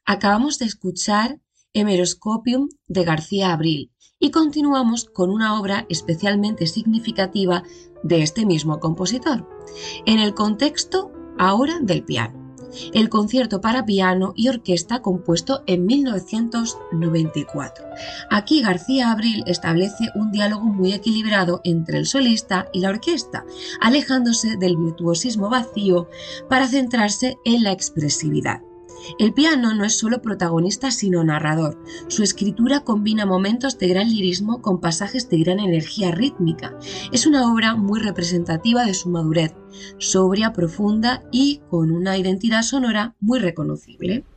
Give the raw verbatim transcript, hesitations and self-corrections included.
Acabamos de escuchar Hemeroscopium de García Abril y continuamos con una obra especialmente significativa de este mismo compositor, en el contexto ahora del piano, el concierto para piano y orquesta compuesto en mil novecientos noventa y cuatro. Aquí García Abril establece un diálogo muy equilibrado entre el solista y la orquesta, alejándose del virtuosismo vacío para centrarse en la expresividad. El piano no es solo protagonista sino narrador. Su escritura combina momentos de gran lirismo con pasajes de gran energía rítmica. Es una obra muy representativa de su madurez, sobria, profunda y con una identidad sonora muy reconocible.